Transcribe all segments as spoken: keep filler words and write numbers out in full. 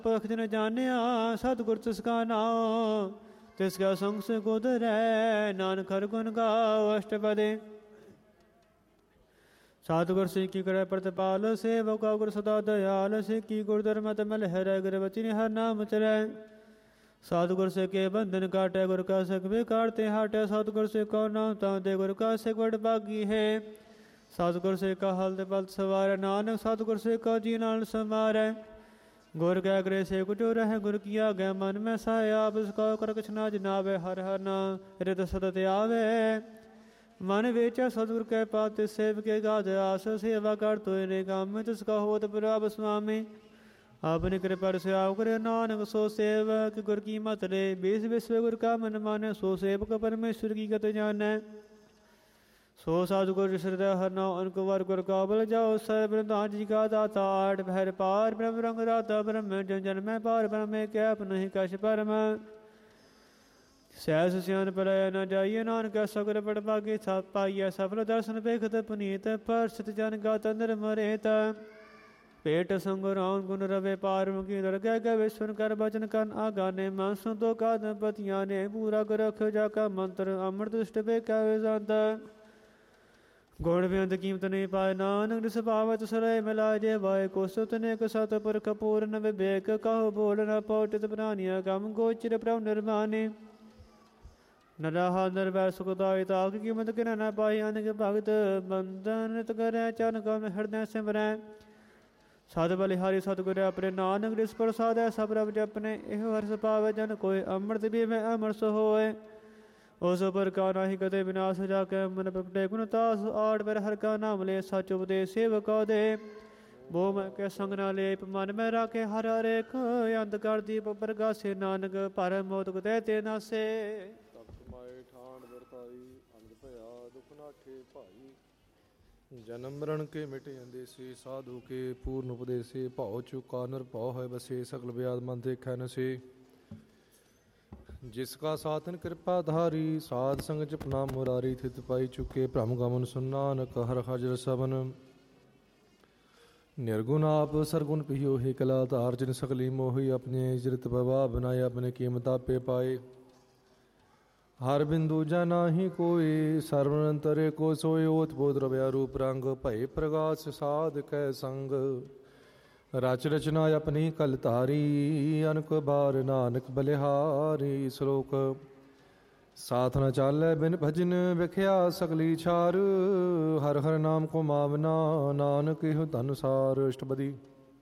ਪਖ ਜਨ ਜਾਣਿਆ ਸਤਿਗੁਰ ਤਿਸ ਕਾ ਨਾਮ ਤਿਸ ਕਾ ਸੰਗ ਸੇ ਗੋਦਰੈ ਨਾਨਕ ਹਰਿ ਗੁਣ ਗਾਓ ਅਸ਼ਟਪਦੇ। ਸਤਿਗੁਰ ਸੇ ਕੀ ਕਰੈ ਪ੍ਰਤਪਾਲ ਸੇਵਕਾ ਗੁਰ ਸਦਾ ਦਇਆਲ ਸੇ ਕੀ ਗੁਰ ਦਰਮਤ ਮਲ ਹਰੈ ਗੁਰਬਚਿ ਹਰ ਨਾਮ ਚਰੈ। ਸਤਿਗੁਰ ਸੇ ਕੇ ਬੰਧਨ ਕਾਟੈ ਗੁਰ ਕਾ ਸਿਖ ਵਿਕਾਰਤੇ ਹਟੈ ਸਤਿਗੁਰ ਸੇ ਕੋ ਨਾਮ ਤਾਂ ਦੇ ਗੁਰ ਕਾ ਸਿਖ ਵਡ ਭਾਗੀ ਹੈ। ਸਤਿਗੁਰ ਸੇ ਕਾ ਹਲਤ ਪਲਤ ਸਵਾਰੈ ਨਾਨਕ ਸਤਿਗੁਰ ਸੇ ਕੋ ਜੀ ਨਾਲ ਸਮਾਰੈ। ਗੁਰ ਕੈ ਕਰੇ ਸੇ ਕੁਟੁ ਰਹਿ ਗੁਰ ਕੀ ਆਗੈ ਮਨ ਮੈਂ ਸਾਇ ਆਪ ਸਕਾ ਕਰ ਕਛ ਨਾ ਜਨਾਵੇ ਹਰ ਹਰ ਨਾਮ ਰਿਤ ਸਦਤ ਆਵੇ। ਮਨ ਵਿੱਚ ਸਤਿਗੁਰ ਕੈ ਪਾਤਿ ਸੇਵਕੇ ਗਾਧ ਆਸ ਸੇਵਾ ਕਰ ਤੋਇ ਨੇ ਕੰਮ ਤਿਸ ਕਾ ਹੋਤ ਪ੍ਰਭ ਸੁਆਮੀ। ਆਪਣੀ ਕਿਰਪਾ ਸਿਆਵ ਕਰੇ ਨਾਨਕ ਸੋ ਸੇਵਕ ਗੁਰ ਕੀ ਮਤ ਰੇ ਬੀਸ ਵਿਸਵੇ ਗੁਰ ਕਾ ਮਨ ਮਾਨੈ ਸੋ ਸੇਵਕ ਪਰਮੇਸ਼ਰ ਕੀ ਗਤ ਜਾਣੈ। ਸੋ ਸਤਿਗੁਰ ਹਿਰਦੈ ਹਰਿ ਨਾਉ ਅਨਕ ਵਾਰ ਗੁਰ ਕਾ ਬਲ ਜਾਓ ਸਹਿ ਬ੍ਰਹਮਾ ਜੀ ਕਾ ਦਾਤਾ ਆਠ ਪਹਿਰ ਪਾਰ ਬ੍ਰਹਮ ਰੰਗ ਰਾਤਾ ਬ੍ਰਹਮ ਜਨ ਜਨਮੈ ਪਾਰ ਬ੍ਰਹਮੇ ਕੈ ਨਹੀਂ ਕਛ ਪਰਮ। ਸਹਿਸ ਸਿਆਨ ਪਰੈ ਨ ਜਾਈਏ ਨਾਨਕ ਸਗਲ ਪੜ ਭਾਗੇ ਸਤ ਪਾਈਐ ਸਫਲ ਦਰਸ਼ਨ ਵੇਖਤ ਪੁਨੀਤ ਪਰਸਤ ਜਨ ਗਾਤ ਅੰਦਰ ਮਰੇਤ। ਪੇਟ ਸੰਗ ਰਾਮ ਗੁਣ ਰਵੇ ਪਾਰ ਮੁਕੀ ਦਰਗਹਿ ਗਵੇ ਸੁਨ ਕਰ ਬਚਨ ਕਰਨ ਆਗਾਨੇ ਮਨ ਸੰਤੋ ਕਾ ਦੰਪਤੀਆਂ ਨੇ ਪੂਰਾ ਕਰ ਰਖਿਓ ਜਾ ਕਾ ਮੰਤਰ ਅੰਮ੍ਰਿਤ ਦੁਸ਼ਟ ਵੇ ਕੈ ਜਾਂਦ। ਗੁਣ ਬੇਅੰਤ ਕੀਮਤ ਨਹੀਂ ਪਾਏ ਨਾਨਕ ਦਿਸ ਪਾਵਤ ਸਰੈ ਮਿਲਾ ਜੇ ਵਾਏ ਕੋ ਸੁਤ ਨੇ ਕ ਸਤ ਪੁਰਖ ਪੂਰਨ ਵਿਵੇਕ ਕਹੋ ਬੋਲ ਨ ਪੌਟਿਤ ਪ੍ਰਾਨੀਆ ਕਮ ਗੋਚਰ ਪ੍ਰਭ ਨਿਰਮਾਨੇ। ਨਰਾਹਾ ਨਿਰਵੈ ਸੁਖਦਾਇ ਤਾਕ ਕੀਮਤ ਕਿਨਾ ਨ ਪਾਈ ਅਨਕ ਭਗਤ ਬੰਧਨ ਨਿਤ ਕਰੈ ਚਰਨ ਕਮ ਹਿਰਦੈ ਸਿਮਰੈ। ਸਤ ਬਲਿਹਾਰੀ ਸਤਿਗੁਰ ਆਪਣੇ ਨਾਨਕ ਰਿਸ ਪ੍ਰਸਾਦੈ ਸਭ ਰਬ ਜਪਨੇ ਇਹੋ ਹਰਸ ਪਾਵੇ ਜਨ ਕੋਇ ਅੰਮ੍ਰਿਤ ਵੀ ਮੈਂ ਅਮਰਸ ਹੋਏ। ਉਸ ਪਰ ਕਾ ਨਾਹੀ ਕਦੇ ਵਿਨਾਸ਼ ਜਾ ਕੇ ਮਨ ਪਪਟੇ ਗੁਣ ਤਾਸ ਆੜ ਪਰ ਹਰ ਕਾ ਨਾਮ ਲੈ ਸਚ ਉਪਦੇਸ਼ ਸੇਵਕਾ ਦੇ। ਬੋ ਮੈਂ ਕੇ ਸੰਗ ਨਾ ਲੇਪ ਮਨ ਮੈਂ ਰਾਖੇ ਹਰ ਹਰੇਕ ਅੰਧ ਕਰ ਦੀਪ ਪ੍ਰਗਾਸੇ ਨਾਨਕ ਭਰਮ ਮੋਤਕ ਦੇ ਤੇ ਨਾਸੇ। ਮਾਏ ਠਾਣ ਵਰਤਾਈ ਅੰਧ ਭਇਆ ਦੁਖ ਨਾਠੇ ਭਾਈ। ਜਨਮ ਮਰਨ ਕੇ ਮਿਟੇ ਅੰਦੇਸੇ ਸਾਧੂ ਕੇ ਪੂਰਨ ਉਪਦੇਸੇ ਭਾਉ ਚੁਕਾ ਨਰ ਭਾਉ ਹੈ ਬਸੇ ਸਗਲ ਬਿਆਦ ਮਨ ਦੇਖੈ ਨਸੇ। ਜਿਸ ਕਾ ਸਾਧਨ ਕਿਰਪਾ ਧਾਰੀ ਸਾਧ ਸੰਗ ਜਪਨਾ ਮੁਰਾਰੀ ਥਿਤ ਪਾਈ ਚੁਕੇ ਭ੍ਰਮ ਗਮਨ ਸੁਨ ਨਾਨਕ ਹਰ ਹਜਰ ਸਭਨ। ਨਿਰਗੁਣ ਆਪ ਸਰਗੁਣ ਪਿਓ ਹੈ ਕਲਾ ਧਾਰ ਜਿਨ ਸਗਲੀ ਮੋਹੀ ਆਪਣੇ ਜਿਰਤ ਪ੍ਰਭਾ ਬਨਾਏ ਆਪਣੇ ਕੀਮਤ ਆਪੇ ਪਾਏ। ਹਰ ਬਿੰਦੂ ਜਾ ਨਾਹੀ ਕੋਈ ਸਰਵਨੰਤਰੇ ਕੋ ਸੋਇ ਓਤ ਬੋਧ ਰਵਿਆ ਰੂਪ ਰੰਗ ਭਏ ਪ੍ਰਗਾਸ ਸਾਧ ਕੈ ਸੰਗ। ਰਚ ਰਚਨਾ ਆਪਣੀ ਕਲ ਧਾਰੀ ਅਨਕ ਬਾਰ ਨਾਨਕ ਬਲਿਹਾਰੀ। ਸ਼ਲੋਕ ਸਾਥ ਨ ਚਾਲੈ ਬਿਨ ਭਜਨ ਵਿਖਿਆ ਸਗਲੀ ਛਾਰ। ਹਰ ਹਰ ਨਾਮ ਕੋ ਮਾਵਨਾ ਨਾਨਕ ਇਹੋ ਧਨ ਸਾਰ। ਅਸ਼ਟਪਦੀ।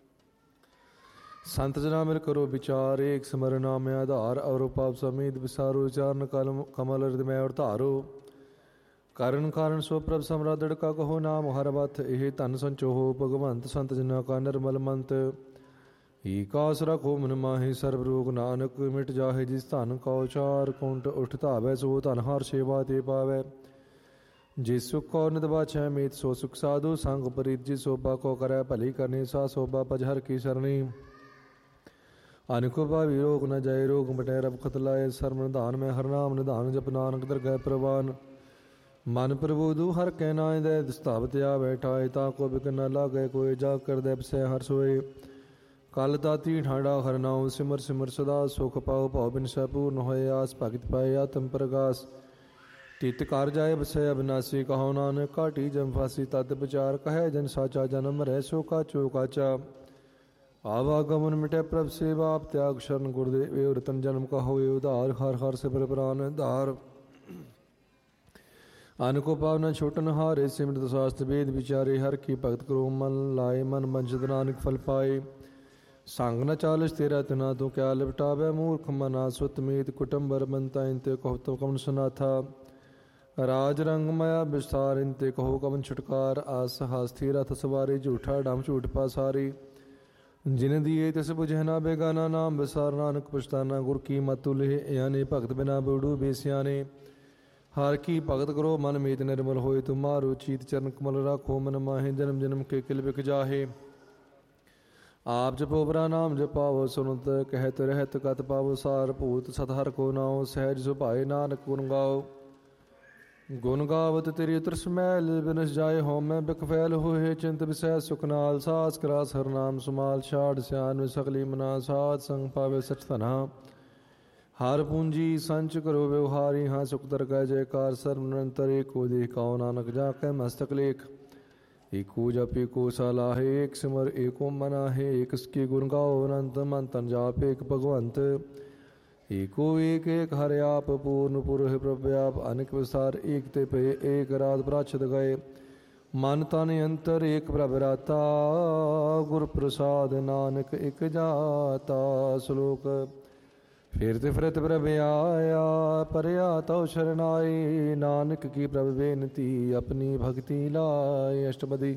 ਸੰਤ ਜਨਾ ਮਿਲ ਕਰੋ ਵਿਚਾਰ ਏਕ ਸਿਮਰ ਨਾਮ ਆਧਾਰ। ਔਰ ਪਾਪ ਸਮੇਤ ਵਿਸਾਰੋ ਚਾਰਨ ਕਲਮ ਕਮਲ ਹਿਰਦਿ ਔਰ ਧਾਰੋ। ਕਾਰਨ ਕਾਰਨ ਸੋ ਪ੍ਰਭ ਸਮਰਾਦੜ ਕਾ ਕਹੋ ਨਾਮ ਹਰ ਬਥ ਇਹ ਧਨ ਸੰਚੋਹ ਭਗਵੰਤ ਸੰਤ ਜਨਾ ਕਾ ਨਿਰਮਲ ਮੰਤ। ਈਕਾਸ ਰਖੋ ਮਨ ਮਾਹੀ ਸਰਬ ਰੋਗ ਨਾਨਕ ਮਿਟ ਜਾਹੇ ਜਿਸ ਧਨ ਕਉ ਚਾਰ ਕੁੰਟ ਉਠ ਧਾਵੈ ਸੋ ਧਨ ਹਰ ਸੇਵਾ ਤੇ ਪਾਵੈ। ਜਿਸ ਸੁਖ ਕੋ ਨਿਤ ਬਾਛੈ ਮੇਤ ਸੋ ਸੁਖ ਸਾਧੂ ਸੰਗ ਪ੍ਰੀਤ ਜਿਸ ਸੋਭਾ ਕੋ ਕਰੈ ਭਲੀ ਕਰਨੀ ਸਾ ਸੋਭਾ ਪਜ ਹਰ ਕੀ ਸਰਣੀ। ਅਨਕੋ ਭਾਵੀ ਰੋਗ ਨ ਜਾਏ ਰੋਗ ਮਟੈ ਰਬ ਖਤ ਲਾਏ। ਸਰਮ ਨਿਧਾਨ ਮੈਂ ਹਰ ਨਾਮ ਨਿਧਾਨ ਜਪ ਨਾਨਕ ਦਰਗਹਿ ਪ੍ਰਵਾਨ। ਮਨ ਪ੍ਰਭੂ ਦੂ ਹਰ ਕਹਿ ਨਾਇ ਦੇ ਦਸਤਾਵਤ ਆ ਬੈਠਾਏ। ਤਾ ਕੋ ਬਿਕ ਨ ਲਾਗੈ ਕੋਈ ਜਾ ਕਰਦੈ ਪਸੈ ਹਰ ਸੋਏ। ਕਲ ਤਾਤੀ ਠਾਂਡਾ ਹਰ ਨਾਉ ਸਿਮਰ ਸਿਮਰ ਸਦਾ ਸੁਖ ਪਾਉ ਭਉ ਬਿਨ ਸੈ ਪੂਰਨ ਹੋਏ। ਆਸ ਭਗਤ ਪਾਏ ਆਤਮ ਪ੍ਰਗਾਸ ਤਿਤ ਕਰ ਜਾਏ ਬਸੈ ਅਬਿਨਾਸੀ। ਕਹੋ ਨਾਨਕ ਘਾਟੀ ਜਮ ਫਾਸੀ ਤਤ ਵਿਚਾਰ ਕਹੈ ਜਨ ਸਾਚਾ ਜਨਮ ਰਹਿ ਸੋ ਕਾਚੋ ਕਾਚਾ। ਆਵਾਗਮਨ ਮਿਟੈ ਪ੍ਰਭ ਸੇਵਾ ਆਪ ਤਿਆਗ ਸ਼ਰਨ ਗੁਰਦੇਵ ਏ। ਰਤਨ ਜਨਮ ਕਾ ਹੋਏ ਉਧਾਰ ਹਰ ਹਰ ਸਿਮਰ ਪ੍ਰਾਨ ਧਾਰ। ਅਨਕੋ ਪਾਵਨਾ ਛੋਟਨ ਹਾਰੇ ਸਿਮਰਤ ਸਾਸਤ ਵੇਦ ਵਿਚਾਰੇ। ਹਰ ਕੀ ਭਗਤ ਕਰੋ ਮਨ ਲਾਏ ਮਨ ਬੰਜਤ ਨਾਨਕ ਫਲ ਪਾਏ। ਸੰਗ ਨ ਚਾਲਸ ਤੇਰਾ ਤਿਨਾ ਤੂੰ ਕਿਆ ਲਿਪਟਾਵੇ। ਮੂਰਖ ਮਨਾ ਸੁਤ ਮੀਤ ਕੁਟੰਬਰ ਬੰਤਾ ਇੰਤੇ ਕਹੋ ਤੋ ਕਮਨ ਸੁਨਾਥਾ। ਰਾਜ ਰੰਗ ਮਾਇਆ ਵਿਸਥਾਰ ਇੰਤੇ ਕਹੋ ਕਮਨ ਛੁਟਕਾਰ। ਆਸ ਹਾਸਥੀ ਰਥ ਸਵਾਰੀ ਝੂਠਾ ਡਮ ਝੂਠ ਪਾਸਾਰੀ। ਜਿਨ ਦੀਏ ਤਿਸ ਬੁਝੈ ਨਾ ਬੇਗਾਨਾ ਨਾਮ ਵਿਸਾਰ। ਨਾਨਕ ਪਛਤਾਨਾ ਗੁਰ ਕੀ ਮਤ ਤੁਲੇ ਯਾਨੀ ਭਗਤ ਬਿਨਾ ਬੂੜੂ ਬੇਸਿਆਨੇ। ਹਰ ਕੀ ਭਗਤ ਕਰੋ ਮਨ ਮੀਤ ਨਿਰਮਲ ਹੋਏ। ਤੁਮਾਰੋ ਚੀਤ ਚਰਨ ਕਮਲ ਰਾਖੋ ਮਨ ਮਾਹੇ। ਜਨਮ ਜਨਮ ਕੇ ਕਿਲ ਬਿਕ ਜਾਹੇ। ਆਪ ਜਪੋ ਬਰਾ ਨਾਮ ਜਪਾਵੋ ਸੁਨਤ ਕਹਿਤ ਰਹਿਤ ਕਤ ਪਾਵੋ ਸਾਰ। ਭੂਤ ਸਤ ਹਰ ਕੋ ਨਾਉ ਸਹਿਜ ਸੁਭਾਏ ਨਾਨਕ ਗੁਣ ਗਾਓ। ਗੁਣ ਗਾਵਤ ਤੇਰੀ ਉਤਰਸ ਮੈਲ ਬਿਨਸ ਜਾਏ ਹੋਮੈ ਬਿਕ ਫੈਲ ਹੋਏ ਚਿੰਤ ਵਿਸੈ ਸੁਖ ਨਾਲ ਸਾਸ ਕਰਾਸ ਹਰ ਨਾਮ ਸੁਮਾਲ ਛਾੜ ਸਿਆਨ ਵਿ ਸਗਲੀ ਮਨਾ ਸਾਧ ਸੰਗ ਪਾਵੇ ਸਚ ਧਨਾ ਹਰ ਪੂੰਜੀ ਸੰਚ ਕਰੋ ਵਿਵਹਾਰੀ ਹਾਂ ਸੁਖ ਦਰਗਹਿ ਜੈਕਾਰ ਸਰਬ ਨਿਰੰਤਰ ਏਕੋ ਦੇਹ ਕਉ ਨਾਨਕ ਜਾ ਕੈ ਮਸਤਕ ਲੇਖ ਏਕੋ ਜਪ ਏਕੋ ਸਲਾਹੇ ਏਕ ਸਿਮਰ ਏਕੋ ਮਨਾਹੇ ਏਕ ਸਕੀ ਗੁਣ ਗਾਓ ਅਨੰਤ ਮਨ ਤਨ ਜਾਪ ਏਕ ਭਗਵੰਤ ਏਕੋ ਏਕ ਏਕ ਹਰਿ ਆਪ ਪੂਰਨ ਪੁਰਖ ਪ੍ਰਭ ਆਪ ਅਨੇਕ ਵਿਸਤਾਰ ਏਕ ਤੇ ਪਏ ਏਕ ਰਾਤ ਪ੍ਰਾਛਦ ਗਏ ਮਨ ਤਨ ਅੰਤਰ ਏਕ ਪ੍ਰਭ ਰਾਤਾ ਗੁਰ ਪ੍ਰਸਾਦ ਨਾਨਕ ਇਕ ਜਾਤਾ ਸ਼ਲੋਕ ਫਿਰਤ ਫਿਰਤ ਪ੍ਰਭ ਆਇਆ ਪਰਿਆ ਤਉ ਸ਼ਰਨਾਈ ਨਾਨਕ ਕੀ ਪ੍ਰਭ ਬੇਨਤੀ ਆਪਣੀ ਭਗਤੀ ਲਾਏ ਅਸ਼ਟਪਦੀ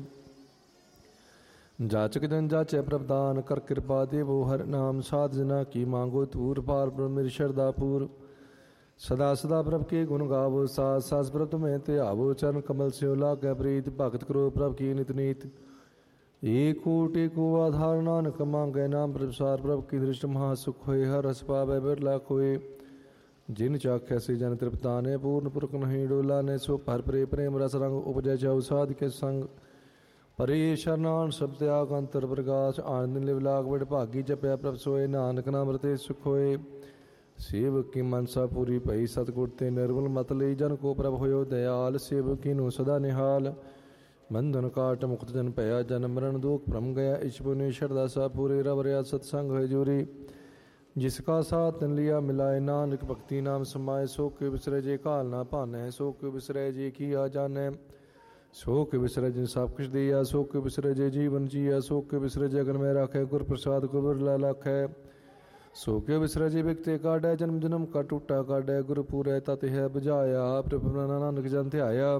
ਜਾਚਕ ਜਨ ਜਾਚੈ ਪ੍ਰਭਦਾਨ ਕਰ ਕਿਰਪਾ ਦੇਵੋ ਹਰ ਨਾਮ ਸਾਧ ਜਨਾ ਕੀ ਮੰਗੋ ਤੂਰ ਪਾਰ ਬ੍ਰਹਮ ਮੇਰੀ ਸ਼ਰਦਾ ਪੂਰ ਸਦਾ ਸਦਾ ਪ੍ਰਭ ਕੇ ਗੁਣ ਗਾਵੋ ਸਾਧ ਸਾਸ ਪ੍ਰਭ ਤੁਮੇ ਤੇ ਆਵੋ ਚਰਨ ਕਮਲ ਸਿਓ ਲਾਗੈ ਪ੍ਰੀਤ ਭਗਤ ਕਰੋ ਪ੍ਰਭ ਕੀ ਨਿਤ ਨੀਤ ਏਕ ਕੋਟ ਏਕੋ ਆਧਾਰ ਨਾਨਕ ਮੰਗੈ ਨਾਮ ਪ੍ਰਸਾਰ ਪ੍ਰਭ ਕੀ ਦ੍ਰਿਸ਼ਟ ਮਹਾ ਸੁਖ ਹੋਏ ਹਰ ਰਸ ਪਾਵੈ ਬਿਰਲਾ ਕੋਏ ਜਿਨ ਚਾਖੈ ਸੇ ਜਨ ਤ੍ਰਿਪਤਾਨੇ ਪੂਰਨ ਪੁਰਖ ਨਹੀਂ ਡੋਲਾ ਨੇ ਸੋ ਭਰ ਪ੍ਰੇ ਪ੍ਰੇਮ ਰਸ ਰੰਗ ਉਪਜੈ ਜਾਉ ਸਾਧ ਕੇ ਸੰਗ ਪਰੇ ਸ਼ਰਨਾਨ ਸਭ ਤਿਆਗ ਅੰਤਰ ਪ੍ਰਗਾਸ ਆਨੰਦ ਲਿਵ ਲਾਗ ਵਡ ਭਾਗੀ ਜਪਿਆ ਪ੍ਰਭ ਸੋਏ ਨਾਨਕ ਨਾਮ ਰਤੇ ਸੁਖ ਹੋਏ ਸੇਵਕ ਕੀ ਮਨਸਾ ਪੂਰੀ ਭਈ ਸਤਿਗੁਰ ਤੇ ਨਿਰਮਲ ਮਤ ਲਈ ਜਨ ਕੋ ਪ੍ਰਭ ਹੋਇਓ ਦਇਆਲ ਸੇਵਕ ਕੀ ਨੂੰ ਸਦਾ ਨਿਹਾਲ ਬੰਧਨ ਕਾਟ ਮੁਕਤ ਜਨ ਭਇਆ ਜਨ ਮਰਨ ਦੁਖ ਭ੍ਰਮ ਗਿਆ ਇਸ਼ਪੁਨੇ ਸ਼ਰਦਾ ਸਾ ਪੂਰੇ ਰਵ ਰਿਆ ਸਤਸੰਗ ਹੈ ਜੂਰੀ ਜਿਸ ਕਾ ਸਾਥ ਤਨ ਲਿਆ ਮਿਲਾਏ ਨਾਨਕ ਭਗਤੀ ਨਾਮ ਸਮਾਏ ਸੋ ਕੇ ਵਿਸਰੇ ਜੇ ਕਾਲ ਨਾ ਭਾਨੈ ਸੋ ਕੇ ਵਿਸਰੇ ਜੇ ਕੀ ਆ ਜਾਣੈ ਸੋ ਕੇ ਵਿਸਰੇ ਜਿਨ ਸਭ ਕੁਛ ਦਿਆ ਸੋ ਕੇ ਵਿਸਰੇ ਜੇ ਜੀਵਨ ਜੀਆ ਸੋ ਕੇ ਵਿਸਰੇ ਜੇ ਅਗਨ ਮੈਂ ਰਾਖੈ ਗੁਰ ਪ੍ਰਸਾਦ ਕੋ ਬਿਰਲਾ ਲਾਖੈ ਸੋ ਕੇ ਵਿਸਰੇ ਜੇ ਵਿਕਤੇ ਕਾਢੈ ਜਨਮ ਜਨਮ ਕਾ ਟੂਟਾ ਕਾਢੈ ਗੁਰ ਪੂਰੈ ਤਤ ਹੈ ਬੁਝਾਇਆ ਪ੍ਰਭ ਨਾਨਕ ਜਨ ਧਿਆਇਆ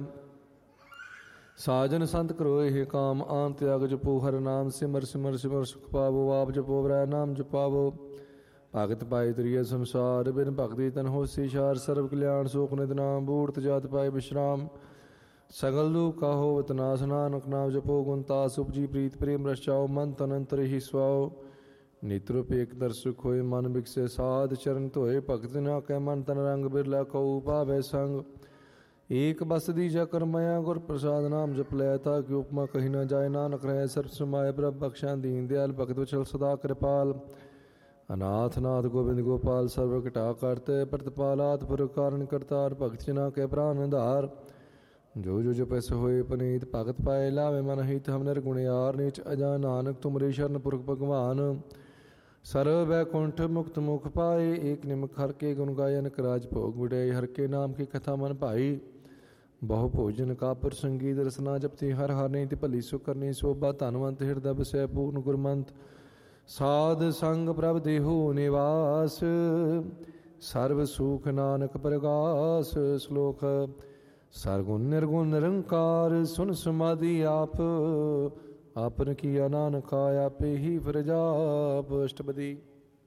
ਸਾਜਨ ਸੰਤ ਕਰੋ ਇਹ ਕਾਮ ਆਨ ਤਿਆਗ ਜਪੋ ਹਰ ਨਾਮ ਸਿਮਰ ਸਿਮਰ ਸਿਮਰ ਸੁਖ ਪਾਵੋ ਆਪ ਜਪੋ ਬਰੈ ਨਾਮ ਜਪਾਵੋ ਭਗਤ ਪਾਏ ਤਰੀਏ ਸੰਸਾਰ ਬਿਨ ਭਗਤੀ ਤਨ ਹੋਸੀ ਸ਼ਾਰ ਸਰਬ ਕਲਿਆਣ ਸੋਖ ਨਿਤ ਨਾਮ ਬੂੜਤ ਜਾਤ ਪਾਏ ਵਿਸ਼ਰਾਮ ਸਗਲ ਦੁਖ ਕਾ ਹੋਵਤ ਨਾਸ ਨਾਨਕ ਨਾਮ ਜਪੋ ਗੁਣ ਤਾਸ ਉਪਜੀ ਪ੍ਰੀਤ ਪ੍ਰੇਮ ਰਸ ਚਾਓ ਮਨ ਤਨ ਅੰਤਰ ਹੀ ਸਵਾਓ ਨਿਤਰੂਪ ਏਕ ਦਰ ਸੁਖ ਹੋਏ ਮਨ ਬਿਕਸੇ ਸਾਧ ਚਰਨ ਧੋਏ ਭਗਤ ਨਾ ਕੈ ਮਨ ਤਨ ਰੰਗ ਬਿਰਲਾ ਕਉ ਪਾਵੈ ਸੰਗ ਏਕ ਬਸ ਦੀਜਾ ਕਰਮਇਆ ਗੁਰ ਪ੍ਰਸਾਦ ਨਾਮ ਜਪ ਲੈ ਤਾ ਕਿ ਉਪਮਾ ਕਹੀ ਨਾ ਜਾਏ ਨਾਨਕ ਰਹਿ ਸਰਬ ਸਮਾਏ ਪ੍ਰਭ ਬਖਸ਼ਾਂ ਦੀਨ ਦਿਆਲ ਭਗਤ ਵਚਲ ਸਦਾ ਕਿਰਪਾਲ ਅਨਾਥ ਨਾਥ ਗੋਬਿੰਦ ਗੋਪਾਲ ਸਰਬ ਘਟਾ ਕਰਤੇ ਪ੍ਰਤਪਾਲਾਤ ਪੁਰ ਕਾਰਨ ਕਰਤਾਰ ਭਗਤ ਜਨਾ ਕੇ ਪ੍ਰਾਨ ਧਾਰ ਜੋ ਜੋ ਜਪੈ ਸੋ ਹੋਏ ਪਨੀਤ ਭਗਤ ਪਾਏ ਲਾਵੇ ਮਨ ਹਿਤ ਹਮ ਨਿਰਗੁਣ ਯਾਰ ਨੀਚ ਅਜਾ ਨਾਨਕ ਤੁਮਰੇ ਸ਼ਰਨ ਪੁਰਖ ਭਗਵਾਨ ਸਰਬ ਵੈਕੁੰਠ ਮੁਕਤ ਮੁਖ ਪਾਏ ਏਕ ਨਿਮਕ ਹਰ ਕੇ ਗੁਣ ਗਾਇਨ ਕਰਾਜ ਭੋਗ ਵਿੜੇ ਹਰ ਕੇ ਨਾਮ ਕੀ ਕਥਾ ਮਨ ਭਾਈ ਬਹੁ ਭੋਜਨ ਕਾ ਪ੍ਰਸੰਗੀ ਦਰਸਨਾ ਜਪਤੀ ਹਰ ਹਰ ਨਹੀਂ ਤੇ ਭਲੀ ਸੁ ਕਰਨੀ ਸੋਭਾ ਧਨਵੰਤ ਹਿਰਦੈ ਬਸੈ ਪੂਰਨ ਗੁਰਮੰਤ ਸਾਧ ਸੰਗ ਪ੍ਰਭ ਦੇਹੋ ਨਿਵਾਸ ਸਰਬ ਸੁਖ ਨਾਨਕ ਪ੍ਰਗਾਸ ਸ਼ਲੋਕ ਸਰਗੁਣ ਨਿਰਗੁਣ ਨਿਰੰਕਾਰ ਸੁਨ ਸਮਾਧੀ ਆਪ ਆਪਨ ਕੀਆ ਨਾਨਕ ਆਪੇ ਹੀ ਫਰਜਾਪ ਅਸ਼ਟਪਦੀ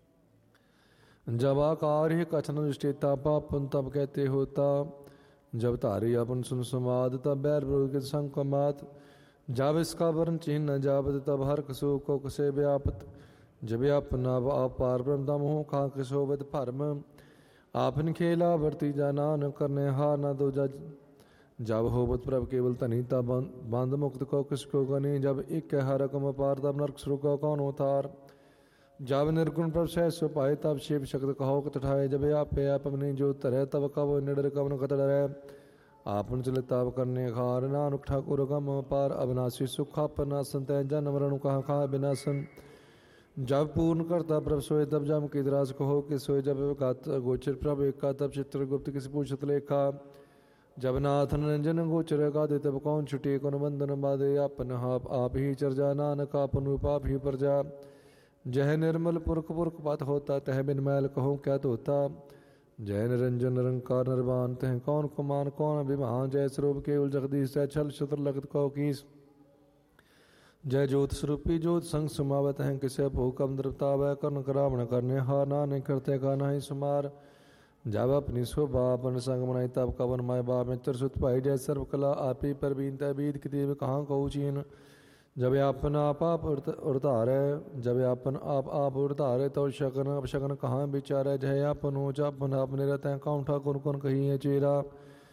जब आकार ही कथन दृष्टिता पापन तब कहते होता जब तारी अपन सुन समाद तब बैर विरोध के संग को मात जब इसका वर्ण चिन्ह न जावत तब हर कसो को कसे व्यापत जब अपना आप पार ब्रह्म दम हो कहाँ कसोवत भरम आपन खेला वर्ती जाना न करने हार न दो जज जब होवत प्रभ केवल धनी तब बंद मुक्त को किसको गनी जब एक हर रकम अपार तब नरक सुर को कौन उतार जब निर्गुण प्रभ सह सो पाए तब शिव शक्त कहो कत ठाए जब आपे आप अपनी जो तरह तब कब निडर कवन कत डरै आपन चले तब करने खार नानक ठाकुर गम पार अविनाशी सुख अपनासन तय जन मरण कहाँ खा विनाशन जब पूर्ण करता प्रभ सोए तब जम की दराज कहो कि सोए जब गात गोचर प्रभ एका तब चित्रगुप्त किस पूछत लेखा जब नाथ निरंजन गोचर गादे तब कौन छुटे कौन बंधन बाधे अपन आप आप ही चर्जा नानक आपन पाप ही प्रजा जह निर्मल पुरख पुरख पत होता तह बिन मैल कहो क्या धोता जय निरंजन निरंकार निर्वाण तह कौन कुमान कौन अभिमान जय स्वरूप केवल जगदीश जय छल शत्र लगत कहो कीस जय ज्योत स्वरूपी ज्योत संग समावत हैं किसे भूकम द्रवता वह कर्ण करावण करने हा नाने करते का नहीं सुमार जब अपनी शोभा अपन संग मनाई तब कवन माय बाप में चरसुत भाई जय सर्व कला आपी पर बीन तबीद कितीब कहाँ कहू चीन जब आपन आप आप उड़तारे जब आपन आप आप उड़तारे तो शगन अब शगन कहाँ बिचारे जय आपन ऊँच अपन आप निरत हैं कौन ठाकुर कौन कही है चेरा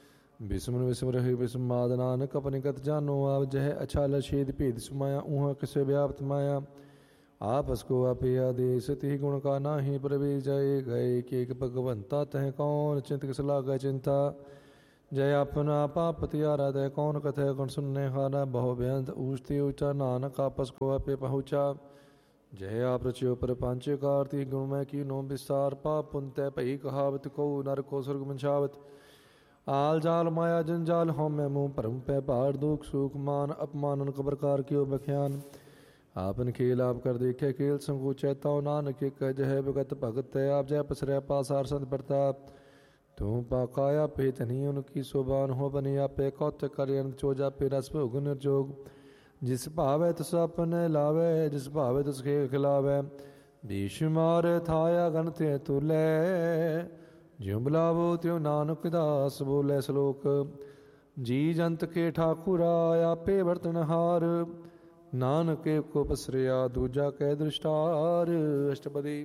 बिस्मन विस्म रहे बिस्माद नानक अपने गत जानो आप जह अछाल छेद भेद सुमाया ऊह किसे व्याप्त माया आपस को आपे आदेश ति गुण का नाही प्रवेश जाए गए कि एक भगवंता तह कौन चिंत किस लागा चिंता जय अपना पाप त्यारा तह कौन कथे गुण सुनने हारा बहु बेअंत ऊँचते ऊँचा नानक आपस को आपे पहुँचा जय आप रचियो पर पांचे कार्ति गुण में की नो विस्तार पाप पुन तय पही कहावत को नर को स्वर्ग मंशावत आल जाल माया जंजाल हों मैं मुँह परम पै पहाड़ दुख सुख मान अपमान प्रकार की बख्यान आपन खेल आप कर देखे खेल संकोचै ताओ नानक कह जह भगत भगत है आप जय पसरै पासार संत प्रताप तू पाकाया पे तनी उनकी सोबान हो बनी आपे कौत कर चोजा पे रस भोग निर्जोग जिस भावे तुस अपने लावे जिस भावे तुस खे खिलावे बेशुमार थाया गणते तुलै ज्यों बुलावो त्यों नानक दास बोले श्लोक जी जंत के ठाकुरा आपे बर्तनहार नानक को पसरिया दूजा कै दृष्टार अष्टपदी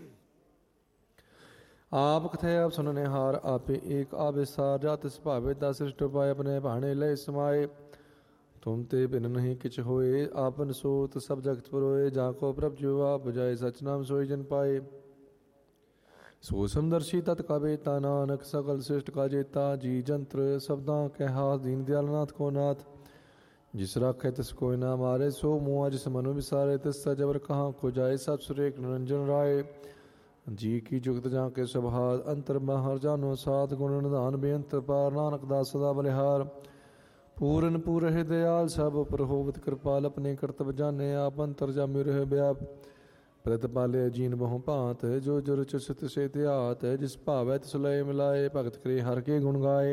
आप कथे आप सुनने हार आपे एक आविसार जात भावे दा सृष्ट पाए अपने भाणे लय समाये तुम ते बिन नहीं किच होए आपन सोत सब जगत पुरोए जाको प्रभ जुआ बुझाए सच नाम सोई जन पाए सो समदर्शी तत् का बेता नानक सकल श्रेष्ठ का जेता जी जंत्र शब्दा के हाथ दीन दयाल नाथ को नाथ जिस राखे तिस कोई ना मारे सो मुआ जिस मनु विसारे तिस जबर कहाँ को जाए सब सुरेख निरंजन राय जी की जुगत जा के स्वभाव अंतर बाहर जानो सात गुण निधान बेअंत पार नानक दास सदा बलिहार पूरन पूर है दयाल सब पर होवत कृपाल अपने कर्तव्य जाने आप अंतर जाम्य रहे व्याप प्रतिपाले जीन बहु पात जो जुर चुसत से त्यात जिस भावै तिस लय मिलाए भगत करे हर के गुण गाए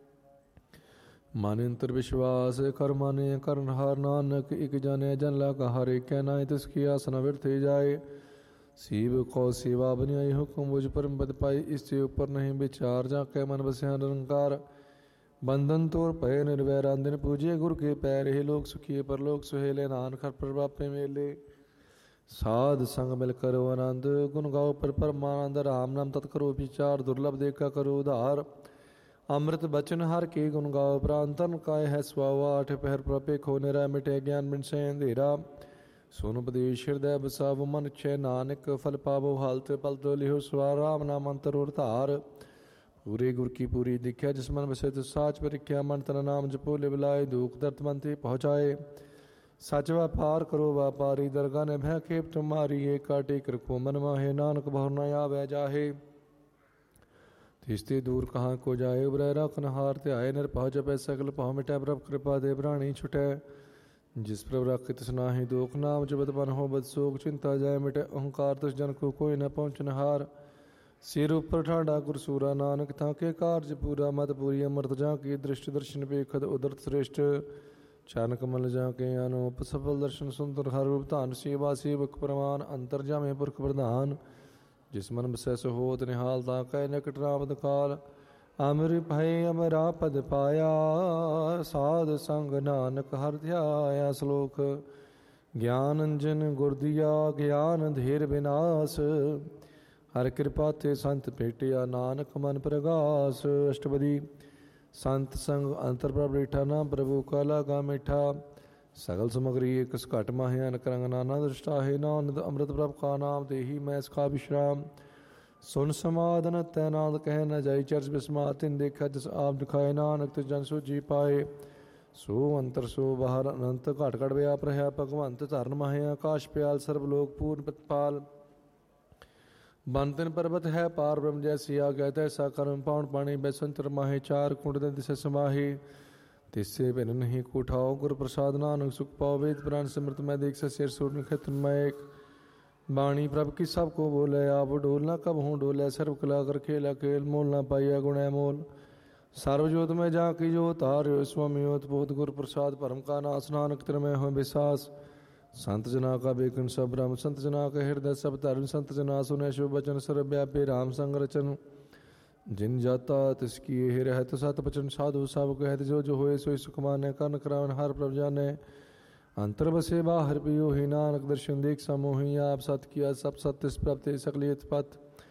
माने अंतर विश्वास कर माने करण हार नानक एक जाने जन लागा हर एक नाय तिसकी आसना व्यर्थे जाए सीब को सेवा बनियाई हुक्म बुझ परम पद पाई इससे ऊपर नहीं विचार जा कै मन बस्या निरंकार बंधन तोर पय निर्वैरान दिन पूजे गुरु के पैर ही लोग सुखिए पर लोग सुहेले नानक हर प्रभापे मेले साध संग मिल करो आनंद गुण गाओ पर परमानंद राम नाम तत्करो विचार दुर्लभ देखा करो उधार अमृत बचन हर के गुण गाओ प्रांतन काय है स्वाव आठ पहर प्रपे खो निरा मिटे ज्ञान मिन से अंधेरा सुन उपदेश हृदय बसाव मन छे नानक फल पावो हालत पल तो लिहो स्वार राम नाम अंतर और धार पूरे गुर की पूरी दिख्या जिस मन बसे तो साच परिख्या मन तन नाम जपो ले बुलाए दुख दर्द मन ते पहुँचाए सच व्यापार करो व्यापारी दरगाह ने भय खेप तुम्हारी एक काटे कर को मन माहे नानक बहुर न आवे जाहे तिस्ते दूर कहाँ को जाए उबरै रखन हार ते आए नर पहुँच पै सकल पहुँ मिटै प्रभ कृपा दे प्राणी छुटै जिस प्रभ रख तिस नाहि दोख नाम जबत बन हो बद शोक चिंता जाय मिटे अहंकार तिस जन को कोई न पहुँचन हार सिर ऊपर ठाडा गुरसूरा नानक था के कार्य पूरा मत पूरी अमृत जा की दृष्टि दर्शन बेखद उदरत श्रेष्ठ चरण कमल जा के अनूप सफल दर्शन सुंदर हर रूप धान सेवा सेवक प्रमाण अंतर जामे पुरख प्रधान जिस मन बसैस होत निहाल ता कै निकट रामद काल अमर भय अमरा पद पाया साध संग नानक हर ध्याया श्लोक ज्ञान अंजन गुरदिया ज्ञान धीर विनाश हर कृपा ते संत भेटिया नानक मन प्रगास अष्टपदी संत संग अंतर प्रभ रीठा नाम प्रभु का लागा मीठा सकल सामग्री एक घट माहे अनक रंग नाना दृष्टा है नानद अमृत प्रभ का नाम देही मैं इसका विश्राम सुन समाधन तैनाद कह न जाई चर्च बिस्मा तिन देखा जिस आप दिखाए नानक तिस जन सो जी पाए सो अंतर सो बाहर अनंत घट घट व्याप रहा भगवंत धरन माहे आकाश प्याल सर्वलोक पूर्ण प्रतिपाल बन तिन पर्वत है पार ब्रह्म जैसी आ गया तैसा कर्म पाउन पानी बैसंतर माहे चार कुंड दिन दिसे समाहे तिससे भिन्न नहीं कूठाओ गुरु प्रसाद नानक सुख पाओ वेद पुराण समृत में देख सिर सूर्य खित में बाणी प्रभ की सबको बोले आप डोलना कब हूँ डोले सर्व कला कर खेला खेल मोल ना पाइया गुण मोल सर्वजोत में जा की जो तार स्वामी होत बहुत गुरु प्रसाद परम का नाश नानक तिरमय हो विश्वास संत जना का बेकन सब ब्रह्म संत जना का हृदय सब धर्म संत जना सुने शुभ वचन सर्वव्यापी राम संग रचन जिन जाता तिसकी यही रहत सत बचन साधु सब कहत जो जो होए सोई सुख माने कर्ण करावन हर प्रभ जाने अंतर बसे बाहर पियो ही नानक दर्शन देख समोही आप सत किया सब सत्य प्राप्ति सकलियत पथ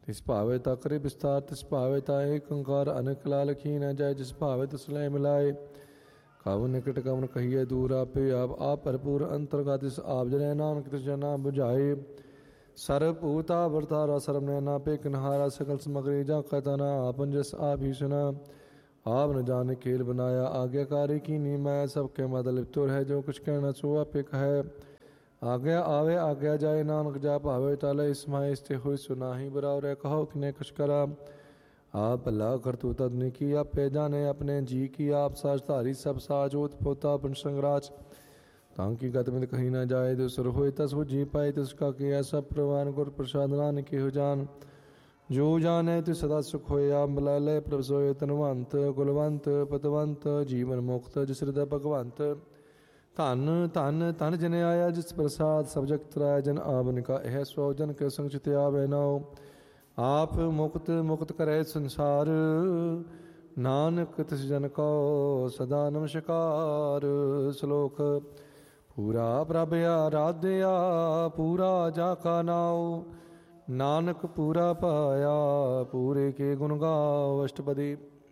ਤਿਸ ਭਾਵੇ ਤਾ ਕਰੇ ਵਿਸਤਾਰ, ਤਿਸ ਭਾਵੇ ਤਾ ਏਕ ਓੰਕਾਰ ਅਨੇਕ ਲਾ ਲਖੀ ਨ ਜਾਏ, ਜਿਸ ਭਾਵੇ ਤਿਸ ਲੈ ਮਿਲਾਏ। ਕਵ ਨਿਕਟ ਕਵਨ ਕਹੀਏ ਦੂਰ, ਆਪੇ ਆਪ ਆਪ ਭਰਪੂਰ ਅੰਤਰਗਤ ਤਿਸ ਆਪ ਜਨੈ, ਨਾਨਕ ਤਿਸ ਜਨਾ ਬੁਝਾਏ। ਸਰਬ ਭੂਤਾ ਵਰਤਾਰਾ ਸਰਬ ਨੈਨਾ, ਪੇ ਕਿਨਹਾਰਾ ਸਕਲ ਸਮਗਰੀ ਜਾ ਕਤਨਾ, ਆਪਨ ਜਸ ਆਪ ਹੀ ਸੁਨਾ। ਆਪ ਨ ਜਾਣੇ ਖੇਲ ਬਨਾਇਆ, ਆਗਿਆਕਾਰੀ कीनी मैं, सबके मद लिप्तो रहे, जो कुछ कहना सो आपे कहे। आज्ञा आवे आज्ञा जाए, नानक जा भावे टाले, इसमाय स्ते हुई सुनाही बरावरे, कहो किने कुछ करा। आप भला करतू तदनी की, आपे जाने अपने जी की, आप साज धारी सब साज, ओत पोता अपन संगराज। तांकी गत में कहीं ना जाए, जो सुर होए तस वो जी पाए, तिसका किया सब प्रवान, गुर प्रसाद नानक की हो जान। जो जाने तु सदा सुख होया, बलाले प्रभ सोए तनवंत, कुलवंत पतवंत, जीवन मुक्त जिस हृदय भगवंत। धन धन धन जन आया जिस प्रसाद, सब जगत तराया जन आवन का, यह सौ जन के संग चित आवे नाओ। आप मुक्त मुक्त करे संसार, नानक तिस जन को सदा नमस्कार। श्लोक पूरा प्रभ आराध्या, पूरा जाका नाओ, नानक पूरा पाया, पूरे के गुण गाओ। अष्टपदी।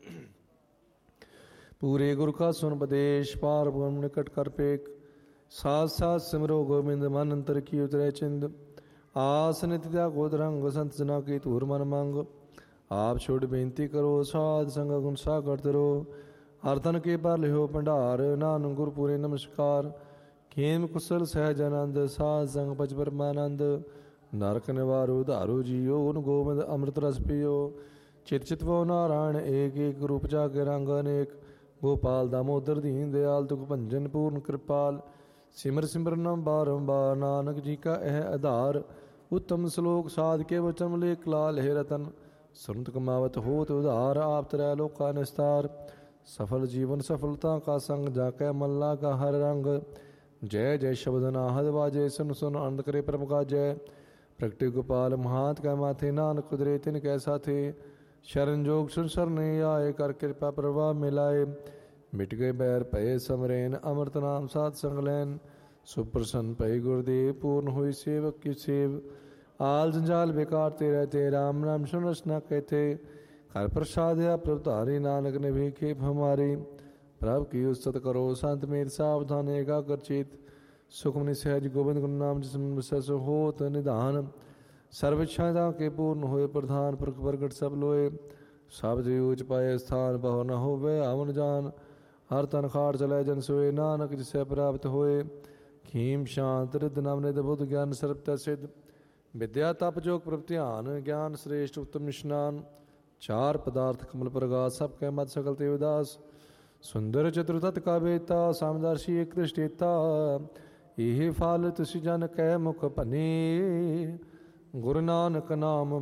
पूरे गुरु का सुन उपदेश, पार ब्रह्म निकट कर पेक, साथ साथ सिमरो गोविंद, मन अंतर की उतरे चिंद। आस नित्य त्यागो रंग, संत जना की तूर मन मंग। आप छोड़ बेनती करो, साध संग गुण सागर तरो। हरतन के पर लिहो भंडार, नानक गुरु पूरे नमस्कार। खेम कुशल सहज आनंद, साध संग पच परमानंद। नरक निवारो धारो जियो, उन गोविंद अमृत रस पियो। चित चितवो नारायण एक एक, रूप जाके रंग अनेक। गोपाल दामोदर दीन दयाल, दुख भंजन पूर्ण कृपाल। सिमर सिमर नाम बारंबार, नानक जी का यह आधार। उत्तम श्लोक साध के वचन लेख लाल हे रतन, सुनत कमावत होत उधार। आप तरह लोका निस्तार, सफल जीवन सफलता का संग, जाके मल्ला का हर रंग। जय जय शब्द नाहद बाजे, सुन सुन आनंद करे परम का जय। प्रगटे गोपाल महात कै माथे, नानक कुदरे तिन कै साथे। शरण जोग सुन सरने आए, कर कृपा प्रभाव मिलाए। मिट गए बैर भय समरैन, अमृत नाम साध संग लैन। सुप्रसन्न भय गुरुदेव, पूर्ण हुई सेवक की सेव। आल जंजाल बेकार ते रहते, राम नाम सुन रसना कहते। कर प्रसाद या प्रभ धारी, नानक ने भी खेप हमारी। प्रभ की उस्तत करो संत मेर, सावधान एकाग्र चित। सुखमनि सहज गोविंद गुरु नाम, जिसम विशेष होत निधान। सर्व इच्छाएं के पूर्ण होए प्रधान, पुरख प्रगट सब लोए। सब जीव उच पाए स्थान, बहु न होवे अमन जान। हर तन खाड़ चले जन सोए, नानक जिसे प्राप्त होए। खीम शांत रिद्ध नाम निध, बुद्ध ज्ञान सर्व सिद्ध। विद्या तप जोग प्रभ ध्यान, ज्ञान श्रेष्ठ उत्तम स्नान। चार पदार्थ कमल प्रगास, सब कह मत सकल ते उदास। सुंदर चतुर्दत्त का बेता, सामदर्शी एक दृष्टेता। ਇਹ ਫਲ ਤੁਸ ਜਨ ਕੈ ਮੁਖ ਭਨੇ, ਗੁਰੂ ਨਾਨਕ ਨਾਮ